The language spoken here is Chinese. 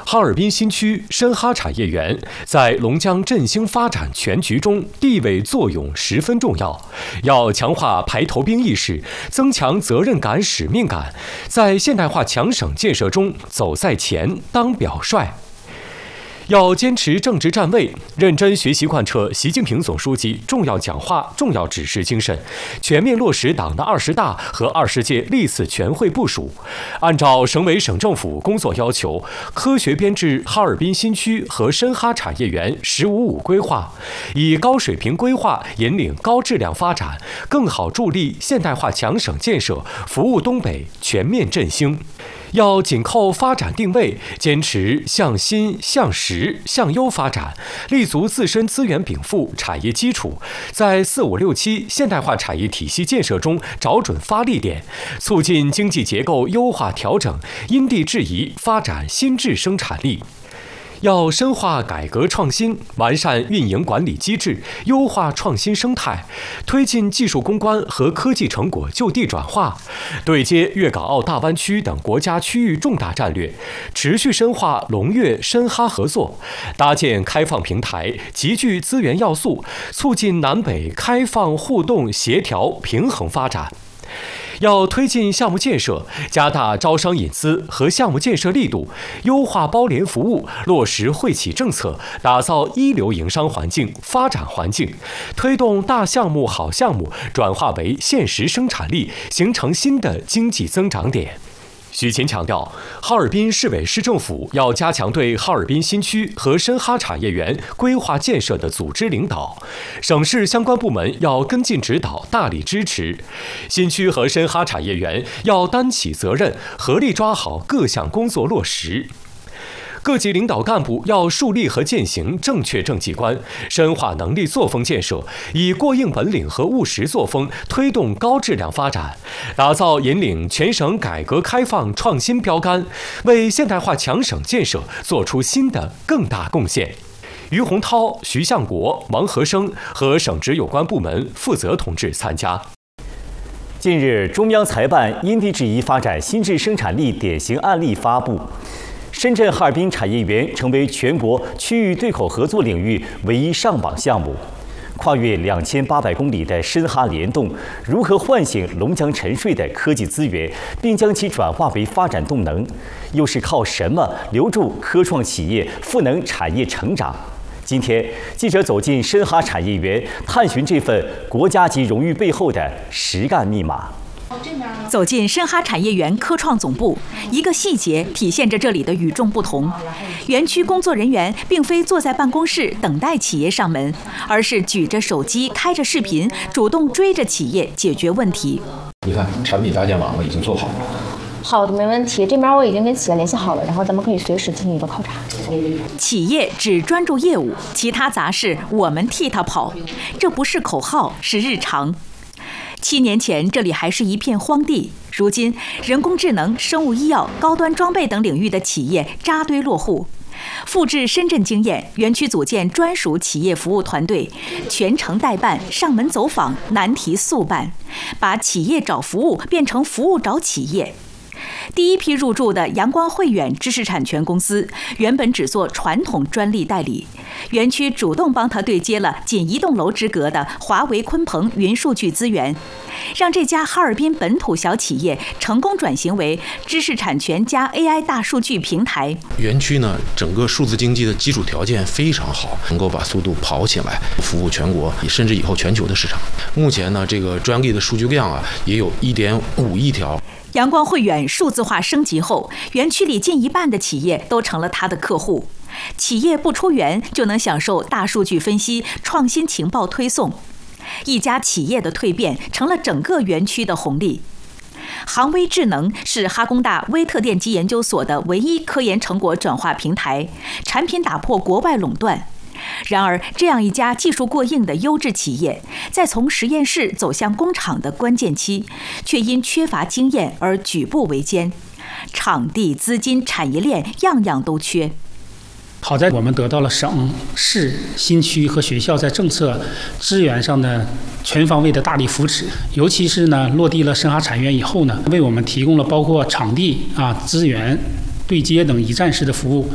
哈尔滨新区深哈产业园在龙江振兴发展全局中地位作用十分重要，要强化排头兵意识，增强责任感、使命感，在现代化强省建设中走在前、当表率。要坚持政治站位，认真学习贯彻习近平总书记重要讲话、重要指示精神，全面落实党的20大和20届历次全会部署，按照省委省政府工作要求，科学编制哈尔滨新区和深哈产业园“15+5”规划，以高水平规划引领高质量发展，更好助力现代化强省建设，服务东北全面振兴。要紧扣发展定位，坚持向新、向实、向优发展，立足自身资源禀赋、产业基础，在4、5、6、7现代化产业体系建设中找准发力点，促进经济结构优化调整，因地制宜发展新质生产力。要深化改革创新，完善运营管理机制，优化创新生态，推进技术攻关和科技成果就地转化，对接粤港澳大湾区等国家区域重大战略，持续深化龙粤深哈合作，搭建开放平台，集聚资源要素，促进南北开放互动协调平衡发展。要推进项目建设，加大招商引资和项目建设力度，优化包联服务，落实惠企政策，打造一流营商环境、发展环境，推动大项目、好项目转化为现实生产力，形成新的经济增长点。许勤强调，哈尔滨市委市政府要加强对哈尔滨新区和深哈产业园规划建设的组织领导，省市相关部门要跟进指导，大力支持。新区和深哈产业园要担起责任，合力抓好各项工作落实。各级领导干部要树立和践行正确政绩观，深化能力作风建设，以过硬本领和务实作风推动高质量发展，打造引领全省改革开放创新标杆，为现代化强省建设做出新的更大贡献。于洪涛、徐向国、王和生和省直有关部门负责同志参加。 近日，中央财办因地制宜发展新质生产力典型案例发布。深圳哈尔滨产业园成为全国区域对口合作领域唯一上榜项目。跨越2800公里的深哈联动，如何唤醒龙江沉睡的科技资源，并将其转化为发展动能？又是靠什么留住科创企业、赋能产业成长？今天，记者走进深哈产业园，探寻这份国家级荣誉背后的实干密码。 走进深哈产业园科创总部，一个细节体现着这里的与众不同。园区工作人员并非坐在办公室等待企业上门，而是举着手机、开着视频，主动追着企业解决问题。 你看，产品搭建网了，已经做好了。 好的，没问题。这边我已经跟企业联系好了，然后咱们可以随时进行一个考察。 企业只专注业务，其他杂事我们替他跑。这不是口号，是日常。7年前，这里还是一片荒地，如今人工智能、生物医药、高端装备等领域的企业扎堆落户。复制深圳经验，园区组建专属企业服务团队，全程代办、上门走访、难题速办，把企业找服务变成服务找企业。第一批入驻的阳光汇远知识产权公司，原本只做传统专利代理，园区主动帮他对接了仅1栋楼之隔的华为鲲鹏云数据资源，让这家哈尔滨本土小企业成功转型为知识产权加 AI 大数据平台。 园区呢，整个数字经济的基础条件非常好，能够把速度跑起来，服务全国，甚至以后全球的市场。目前呢，这个专利的数据量啊，也有1.5亿条。 阳光汇远数字化升级后，园区里近1半的企业都成了他的客户。企业不出园就能享受大数据分析、创新情报推送。一家企业的蜕变成了整个园区的红利。航微智能是哈工大微特电机研究所的唯一科研成果转化平台，产品打破国外垄断。然而，这样一家技术过硬的优质企业，在从实验室走向工厂的关键期，却因缺乏经验而举步维艰，场地、资金、产业链样样都缺。 好在我们得到了省、市、新区和学校在政策资源上的全方位的大力扶持，尤其是呢落地了深哈产业园以后呢，为我们提供了包括场地、资源对接等一站式的服务。